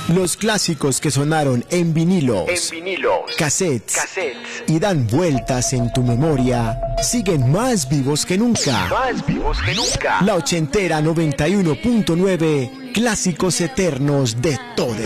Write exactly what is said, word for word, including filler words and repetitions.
Los clásicos que sonaron en vinilos, En vinilos, cassettes, cassettes, y dan vueltas en tu memoria, siguen más vivos que nunca. más vivos que nunca. La ochentera noventa y uno punto nueve, clásicos eternos de todos.